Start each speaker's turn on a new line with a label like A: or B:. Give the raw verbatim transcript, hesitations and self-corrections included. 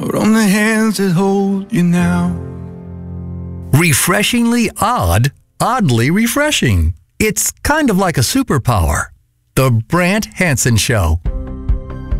A: or on the hands that hold you now.
B: Refreshingly odd, oddly refreshing. It's kind of like a superpower. The Brant Hansen Show.